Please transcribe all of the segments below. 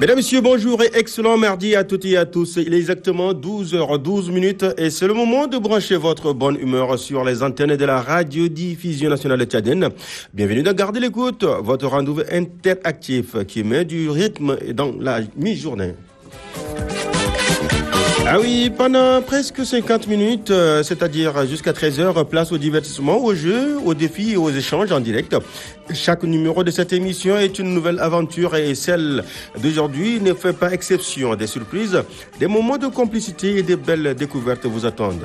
Mesdames, Messieurs, bonjour et excellent mardi à toutes et à tous. Il est exactement 12h12 et c'est le moment de brancher votre bonne humeur sur les antennes de la radiodiffusion nationale tchadienne. Bienvenue dans Garder l'écoute, votre rendez-vous interactif qui met du rythme dans la mi-journée. Ah oui, pendant presque 50 minutes, c'est-à-dire jusqu'à 13h, place au divertissement, aux jeux, aux défis et aux échanges en direct. Chaque numéro de cette émission est une nouvelle aventure et celle d'aujourd'hui ne fait pas exception. Des surprises, des moments de complicité et des belles découvertes vous attendent.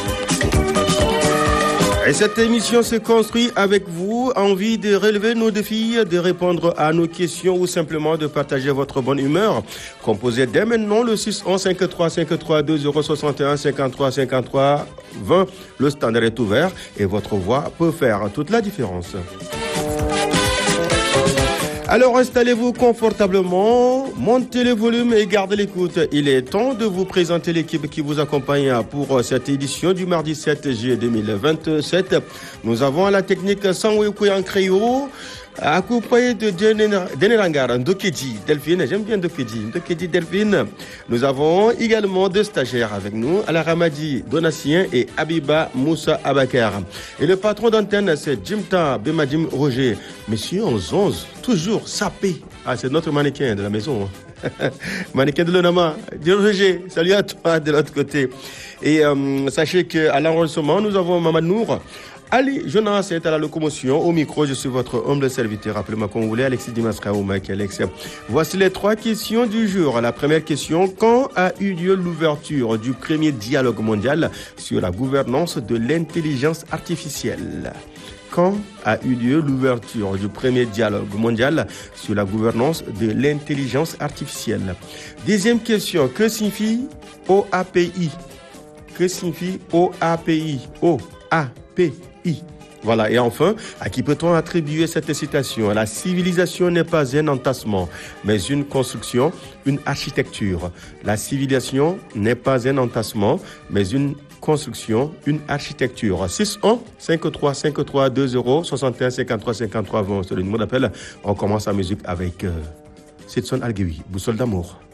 Et cette émission se construit avec vous, envie de relever nos défis, de répondre à nos questions ou simplement de partager votre bonne humeur. Composez dès maintenant le 611 53 53 2061 53 53 20. Le standard est ouvert et votre voix peut faire toute la différence. Alors installez-vous confortablement, montez le volume et gardez l'écoute. Il est temps de vous présenter l'équipe qui vous accompagne pour cette édition du mardi 7 juillet 2027. Nous avons à la technique Sanwe Kouyankreyo, accompagné de Denelangar, Ndokedji, Delphine, j'aime bien Ndokedji, Delphine. Nous avons également deux stagiaires avec nous, Ala Ramadi Donatien et Abiba Moussa Abakar. Et le patron d'antenne, c'est Jimta Bemadim Roger. Monsieur 11, toujours sapé. Ah, c'est notre mannequin de la maison. Mannequin de l'Onama. Roger, salut à toi de l'autre côté. Et sachez qu'à l'enregistrement, nous avons Mamad Nour. Ali Jonas est à la locomotion. Au micro, je suis votre humble serviteur. Appelez-moi comme vous voulez, Alexis Dimasra ou Mike Alex. Voici les trois questions du jour. La première question, quand a eu lieu l'ouverture du premier dialogue mondial sur la gouvernance de l'intelligence artificielle? Quand a eu lieu l'ouverture du premier dialogue mondial sur la gouvernance de l'intelligence artificielle? Deuxième question, que signifie OAPI? Que signifie OAPI? OAPI. Voilà, et enfin, à qui peut-on attribuer cette citation? La civilisation n'est pas un entassement, mais une construction, une architecture. La civilisation n'est pas un entassement, mais une construction, une architecture. 6-1, 5-3, 5-3, 2-0, 61, 53, 53, 20. C'est le numéro d'appel. On commence la musique avec Sidson Alguewi, Boussole d'amour.